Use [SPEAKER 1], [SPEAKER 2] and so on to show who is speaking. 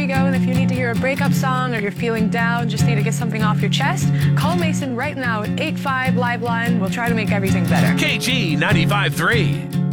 [SPEAKER 1] you go. And if you need to hear a breakup song or you're feeling down, just need to get something off your chest, call Mason right now at 85 Liveline. We'll try to make everything better.
[SPEAKER 2] KG 95.3.